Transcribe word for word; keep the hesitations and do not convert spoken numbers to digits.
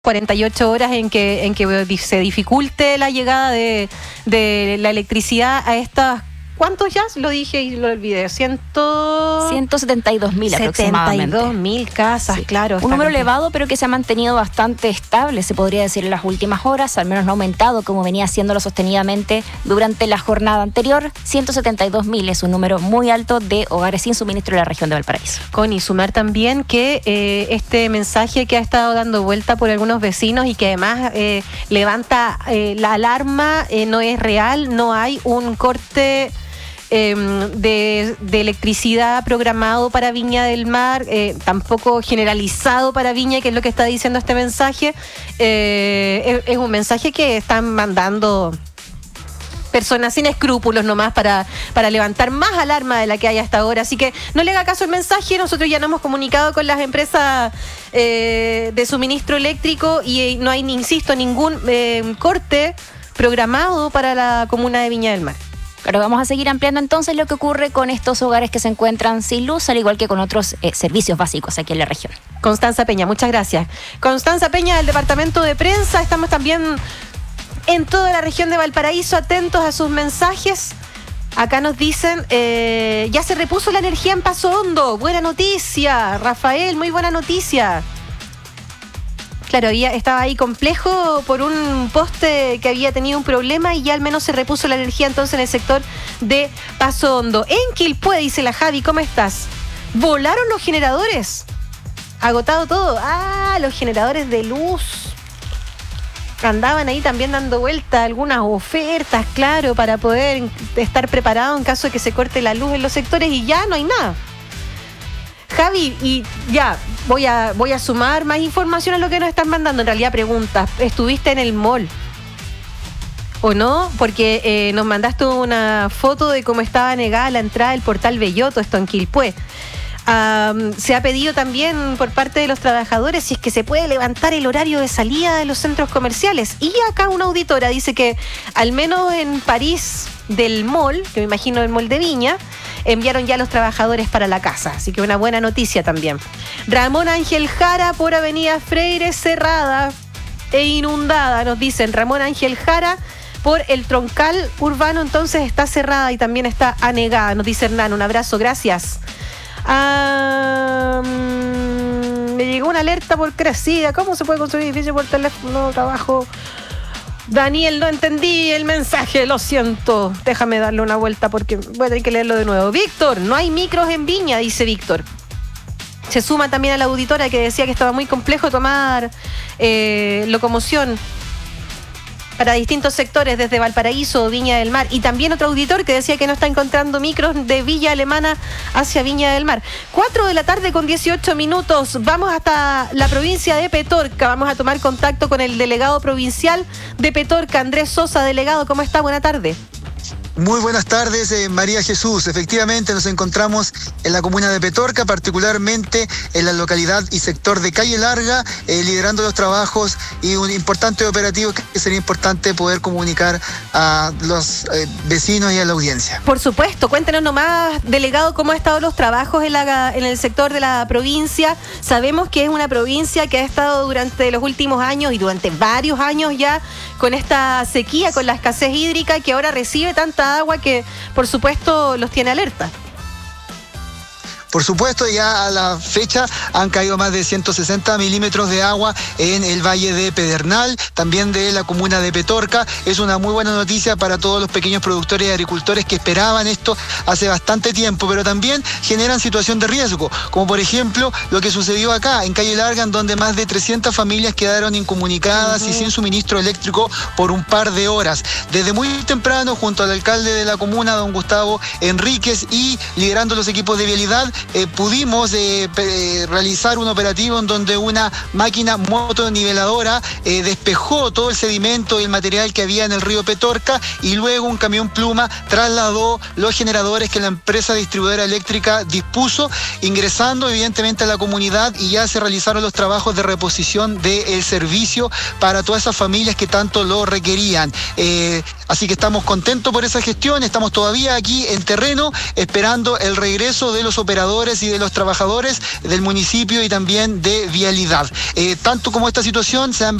cuarenta y ocho horas en que, en que se dificulte la llegada de, de la electricidad a estas... ¿Cuántos ya? Lo dije y lo olvidé. Ciento... ciento setenta y dos mil aproximadamente. setenta y dos mil casas, sí. claro. Un número elevado, pero que se ha mantenido bastante estable, se podría decir, en las últimas horas. Al menos no ha aumentado como venía haciéndolo sostenidamente durante la jornada anterior. ciento setenta y dos mil es un número muy alto de hogares sin suministro en la región de Valparaíso. Connie, sumar también que eh, este mensaje que ha estado dando vuelta por algunos vecinos y que además eh, levanta eh, la alarma, eh, no es real, no hay un corte... De, de electricidad programado para Viña del Mar, eh, tampoco generalizado para Viña, que es lo que está diciendo este mensaje. Eh, es, es un mensaje que están mandando personas sin escrúpulos nomás para, para levantar más alarma de la que hay hasta ahora. Así que no le haga caso al mensaje. Nosotros ya nos hemos comunicado con las empresas eh, de suministro eléctrico y eh, no hay, insisto, ningún eh, corte programado para la comuna de Viña del Mar. Pero vamos a seguir ampliando entonces lo que ocurre con estos hogares que se encuentran sin luz, al igual que con otros eh, servicios básicos aquí en la región. Constanza Peña, muchas gracias. Constanza Peña del Departamento de Prensa. Estamos también en toda la región de Valparaíso, atentos a sus mensajes. Acá nos dicen, eh, ya se repuso la energía en Paso Hondo. Buena noticia, Rafael, muy buena noticia. Claro, había, estaba ahí complejo por un poste que había tenido un problema y ya al menos se repuso la energía entonces en el sector de Paso Hondo. En Quilpué, dice la Javi, ¿cómo estás? ¿Volaron los generadores? ¿Agotado todo? Ah, los generadores de luz. Andaban ahí también dando vuelta algunas ofertas, claro, para poder estar preparado en caso de que se corte la luz en los sectores y ya no hay nada. Javi, y ya, voy a, voy a sumar más información a lo que nos están mandando. En realidad preguntas, ¿estuviste en el mall? ¿O no? Porque eh, nos mandaste una foto de cómo estaba negada la entrada del portal Belloto, esto en Quilpué. Um, se ha pedido también por parte de los trabajadores si es que se puede levantar el horario de salida de los centros comerciales. Y acá una auditora dice que al menos en París del mall, que me imagino el mall de Viña, enviaron ya a los trabajadores para la casa. Así que una buena noticia también. Ramón Ángel Jara por Avenida Freire cerrada e inundada, nos dicen. Ramón Ángel Jara por el troncal urbano entonces está cerrada y también está anegada, nos dice Hernán. Un abrazo, gracias. Ah, me llegó una alerta por crecida. ¿Cómo se puede construir edificio por teléfono? Trabajo. Daniel, no entendí el mensaje, lo siento. Déjame darle una vuelta porque voy a tener que leerlo de nuevo. Víctor, no hay micros en Viña, dice Víctor. Se suma también a la auditora que decía que estaba muy complejo tomar eh, locomoción para distintos sectores desde Valparaíso, Viña del Mar, y también otro auditor que decía que no está encontrando micros de Villa Alemana hacia Viña del Mar. cuatro de la tarde con dieciocho minutos, vamos hasta la provincia de Petorca, vamos a tomar contacto con el delegado provincial de Petorca, Andrés Sosa. Delegado, ¿cómo está? Buena tarde. Muy buenas tardes, eh, María Jesús. Efectivamente nos encontramos en la comuna de Petorca, particularmente en la localidad y sector de Calle Larga, eh, liderando los trabajos y un importante operativo que sería importante poder comunicar a los eh, vecinos y a la audiencia. Por supuesto, cuéntenos nomás, delegado, cómo han estado los trabajos en, la, en el sector de la provincia. Sabemos que es una provincia que ha estado durante los últimos años y durante varios años ya con esta sequía, con la escasez hídrica que ahora recibe tanta agua que, por supuesto, los tiene alerta. Por supuesto, ya a la fecha han caído más de ciento sesenta milímetros de agua en el Valle de Pedernal, también de la comuna de Petorca. Es una muy buena noticia para todos los pequeños productores y agricultores que esperaban esto hace bastante tiempo, pero también generan situación de riesgo, como por ejemplo lo que sucedió acá en Calle Larga, en donde más de trescientas familias quedaron incomunicadas uh-huh. y sin suministro eléctrico por un par de horas. Desde muy temprano, junto al alcalde de la comuna, don Gustavo Enríquez, y liderando los equipos de vialidad, Eh, pudimos eh, eh, realizar un operativo en donde una máquina motoniveladora eh, despejó todo el sedimento y el material que había en el río Petorca, y luego un camión pluma trasladó los generadores que la empresa distribuidora eléctrica dispuso, ingresando evidentemente a la comunidad, y ya se realizaron los trabajos de reposición del servicio para todas esas familias que tanto lo requerían. Eh, así que estamos contentos por esa gestión. Estamos todavía aquí en terreno esperando el regreso de los operadores trabajadores y de los trabajadores del municipio y también de Vialidad. Eh, tanto como esta situación se han